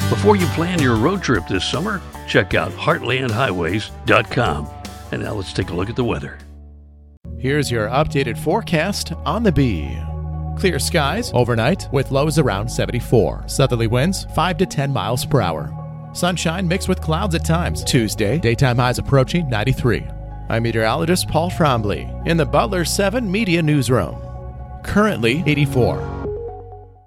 Before you plan your road trip this summer, check out heartlandhighways.com. And now let's take a look at the weather. Here's your updated forecast on the Bee. Clear skies overnight with lows around 74. Southerly winds 5 to 10 miles per hour. Sunshine mixed with clouds at times. Tuesday, daytime highs approaching 93. I'm meteorologist Paul Frombley in the Butler 7 Media Newsroom. Currently 84.